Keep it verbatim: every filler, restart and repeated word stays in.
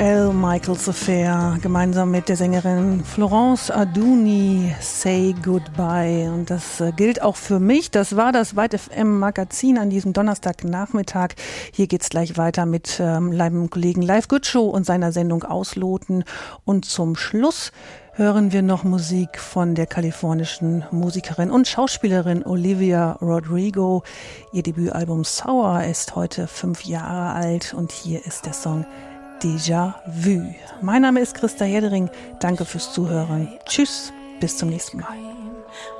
L. Michaels Affair, gemeinsam mit der Sängerin Florence Adouni, Say Goodbye. Und das äh, gilt auch für mich. Das war das White F M Magazin an diesem Donnerstagnachmittag. Hier geht's gleich weiter mit ähm, meinem Kollegen Live Good Show und seiner Sendung Ausloten. Und zum Schluss hören wir noch Musik von der kalifornischen Musikerin und Schauspielerin Olivia Rodrigo. Ihr Debütalbum Sour ist heute fünf Jahre alt und hier ist der Song Déjà Vu. Mein Name ist Christa Hedering. Danke fürs Zuhören. Tschüss, bis zum nächsten Mal.